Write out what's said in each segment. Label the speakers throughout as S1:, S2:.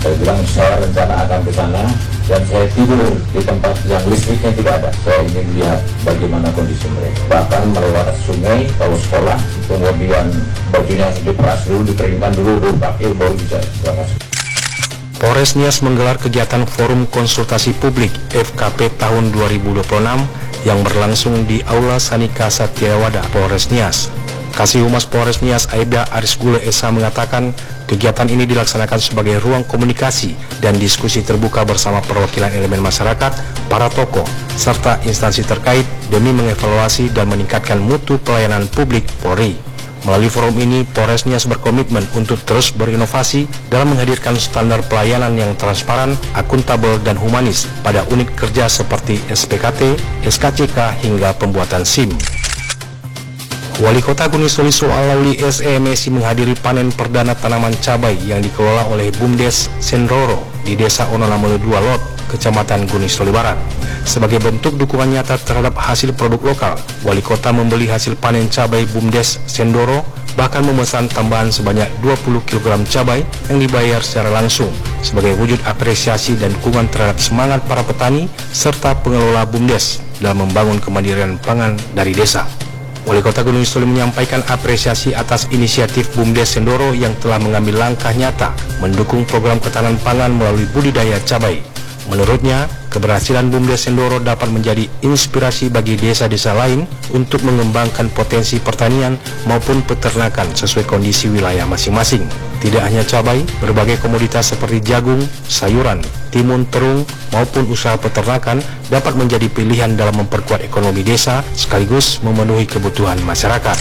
S1: Saya bilang saya rencana akan ke sana dan saya tidur di tempat yang listriknya tidak ada. Saya ingin lihat bagaimana kondisi mereka. Bahkan melewati sungai kalau sekolah, kemudian bajunya harus diperas dulu, dikeringkan dulu, pakai baru bisa masuk.
S2: Polres Nias menggelar kegiatan Forum Konsultasi Publik FKP tahun 2026 yang berlangsung di Aula Sanika Satyawada, Polres Nias. Kasih Humas Polres Nias Aida Arisgule Esa mengatakan kegiatan ini dilaksanakan sebagai ruang komunikasi dan diskusi terbuka bersama perwakilan elemen masyarakat, para tokoh, serta instansi terkait demi mengevaluasi dan meningkatkan mutu pelayanan publik Polri. Melalui forum ini, Polres Nias berkomitmen untuk terus berinovasi dalam menghadirkan standar pelayanan yang transparan, akuntabel, dan humanis pada unit kerja seperti SPKT, SKCK, hingga pembuatan SIM. Wali Kota Gunung Soli Soalauli SE Messi menghadiri panen perdana tanaman cabai yang dikelola oleh BUMDes Sendoro di Desa Onolamelu 2 Lot, Kecamatan Gunung Soli Barat. Sebagai bentuk dukungan nyata terhadap hasil produk lokal, Wali Kota membeli hasil panen cabai BUMDes Sendoro, bahkan memesan tambahan sebanyak 20 kg cabai yang dibayar secara langsung sebagai wujud apresiasi dan dukungan terhadap semangat para petani serta pengelola BUMDes dalam membangun kemandirian pangan dari desa. Wali Kota Gunung Soli menyampaikan apresiasi atas inisiatif BUMDes Sendoro yang telah mengambil langkah nyata mendukung program ketahanan pangan melalui budidaya cabai. Menurutnya, keberhasilan BUMDes Sendoro dapat menjadi inspirasi bagi desa-desa lain untuk mengembangkan potensi pertanian maupun peternakan sesuai kondisi wilayah masing-masing. Tidak hanya cabai, berbagai komoditas seperti jagung, sayuran, timun, terung, maupun usaha peternakan dapat menjadi pilihan dalam memperkuat ekonomi desa sekaligus memenuhi kebutuhan masyarakat.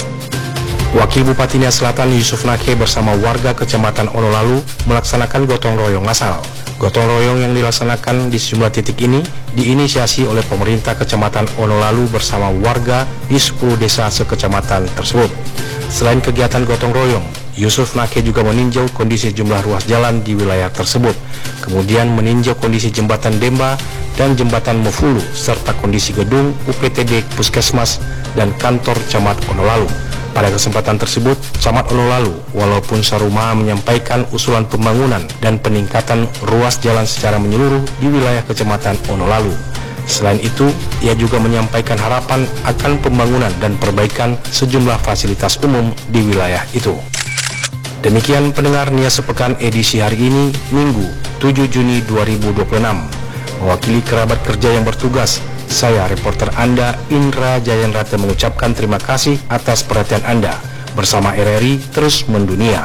S2: Wakil Bupati Nias Selatan Yusuf Nake bersama warga Kecamatan Onolalu melaksanakan gotong royong masal. Gotong royong yang dilaksanakan di sejumlah titik ini diinisiasi oleh pemerintah Kecamatan Onolalu bersama warga di 10 desa sekecamatan tersebut. Selain kegiatan gotong royong, Yusuf Nake juga meninjau kondisi jumlah ruas jalan di wilayah tersebut, kemudian meninjau kondisi jembatan Demba dan jembatan Mufulu, serta kondisi gedung UPTD Puskesmas dan kantor Camat Onolalu. Pada kesempatan tersebut, Camat Onolalu, walaupun Sarumaha menyampaikan usulan pembangunan dan peningkatan ruas jalan secara menyeluruh di wilayah Kecamatan Onolalu. Selain itu, ia juga menyampaikan harapan akan pembangunan dan perbaikan sejumlah fasilitas umum di wilayah itu. Demikian pendengar Nias Sepekan edisi hari ini, Minggu 7 Juni 2026. Mewakili kerabat kerja yang bertugas, saya reporter Anda Indra Jayanrata mengucapkan terima kasih atas perhatian Anda. Bersama RRI terus mendunia.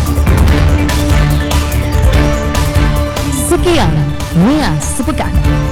S3: Sekian Nias Sepekan.